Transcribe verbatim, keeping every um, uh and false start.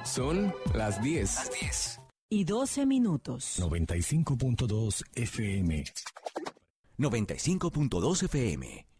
Son las diez. Las diez. Y doce minutos. noventa y cinco punto dos F M. noventa y cinco punto dos F M.